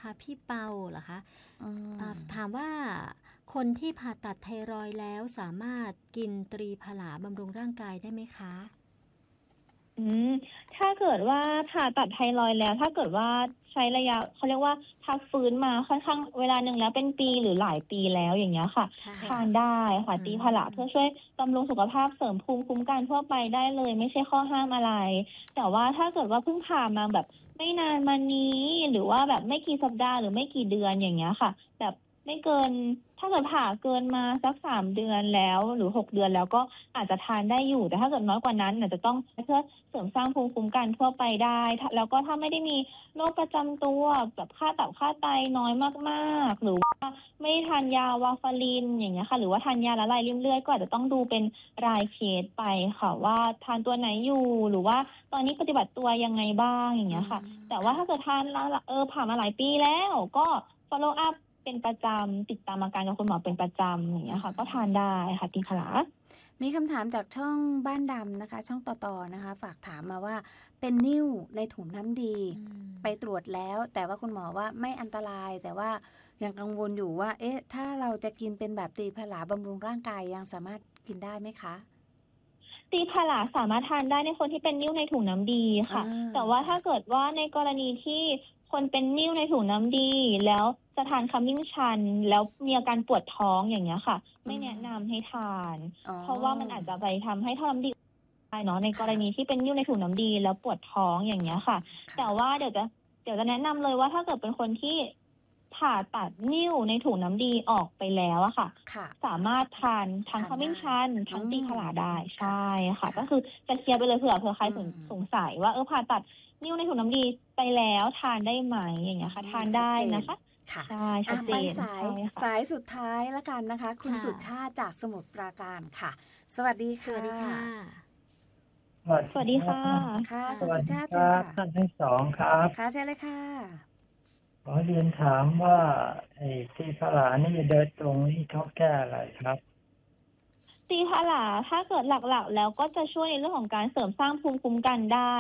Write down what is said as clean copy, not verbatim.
นะคะพี่เปาเหรอคะอืมถามว่าคนที่ผ่าตัดไทรอยด์แล้วสามารถกินตรีผลาบำรุงร่างกายได้ไหมคะอืมถ้าเกิดว่าผ่าตัดไทรอยด์แล้วถ้าเกิดว่าใช้ระยะเขาเรียกว่าพักฟื้นมาค่อนข้างเวลาหนึ่งแล้วเป็นปีหรือหลายปีแล้วอย่างเงี้ยค่ะค่ะทานได้ค่ะอืตีผละมเพื่อช่วยบำรุงสุขภาพเสริมภูมิคุ้มกันทั่วไปได้เลยไม่ใช่ข้อห้ามอะไรแต่ว่าถ้าเกิดว่าเพิ่งผ่ามาแบบไม่นานมานี้หรือว่าแบบไม่กี่สัปดาห์หรือไม่กี่เดือนอย่างเงี้ยค่ะแบบไม่เกินถ้าเกิดผ่าเกินมาสัก3 เดือนแล้วหรือ6 เดือนแล้วก็อาจจะทานได้อยู่แต่ถ้าเกิดน้อยกว่านั้นอาจจะต้องเพื่อเสริมสร้างภูมิคุ้มกันทั่วไปได้แล้วก็ถ้าไม่ได้มีโรคประจำตัวแบบค่าตับค่าไตน้อยมากๆหรือว่าไม่ได้ทานยาวาฟารินอย่างเงี้ยค่ะหรือว่าทานยาละลายริ่มเลือดก็อาจจะต้องดูเป็นรายเคสไปค่ะว่าทานตัวไหนอยู่หรือว่าตอนนี้ปฏิบัติตัวยังไงบ้างอย่างเงี้ยค่ะแต่ว่าถ้าเกิดทานแล้วผ่านมาหลายปีแล้วก็ follow up เป็นประจำติดตามอาการกับคุณหมอเป็นประจำอย่างเงี้ยค่ะก็ทานได้ค่ะติงผลามีคำถามจากช่องบ้านดำนะคะช่องต่อนะคะฝากถามมาว่าเป็นนิ่วในถุงน้ำดีไปตรวจแล้วแต่ว่าคุณหมอว่าไม่อันตรายแต่ว่ายังกังวลอยู่ว่าถ้าเราจะกินเป็นแบบตีผลาบำรุงร่างกายยังสามารถกินได้ไหมคะตีผลาสามารถทานได้ในคนที่เป็นนิ่วในถุงน้ำดีค่ะแต่ว่าถ้าเกิดว่าในกรณีที่คนเป็นนิ่วในถุงน้ำดีแล้วจะทานขมิ้นชันแล้วมีอาการปวดท้องอย่างเงี้ยค่ะไม่แนะนำให้ทานเพราะว่ามันอาจจะไปทำให้ท่อน้ำดีได้เนาะในกรณีที่เป็นนิ่วในถุงน้ำดีแล้วปวดท้องอย่างเงี้ยค่ะแต่ว่าเดี๋ยวจะแนะนำเลยว่าถ้าเกิดเป็นคนที่ผ่าตัดนิ่วในถุงน้ำดีออกไปแล้วอะค่ะสามารถทานทั้งขมิ้นชันทั้งตีผลาได้ใช่ค่ะก็คือจะเคลียร์ไปเลยเผื่อใครสงสัยว่าผ่าตัดนิ่วในถุงน้ำดีไปแล้วทานได้ไหมอย่างเงี้ยค่ะทานได้นะคะค่ะใช่ชัดเจนสายสุดท้ายแล้วกันนะคะคุณสุชาติจากสมุทรปราการค่ะสวัสดีค่ะสวัสดีค่ะสวัสดีค่ะค่ะคุณสวัสุสดีชาติคเชิญรับค่ะท่านทั้งสองครับค่ะเชิญเลยค่ะขอเรียนถามว่าไอ้ที่พลานี่โดยตรงนี่เขาแก้อะไรครับตีผลาถ้าเกิดหลักๆแล้วก็จะช่วยในเรื่องของการเสริมสร้างภูมิคุ้มกันได้